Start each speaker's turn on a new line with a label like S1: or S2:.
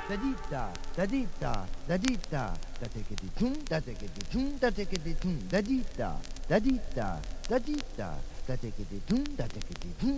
S1: da da di da da di da da take it tune da take it tune da take it tune da di da da di da da di da da take it tune da take it tune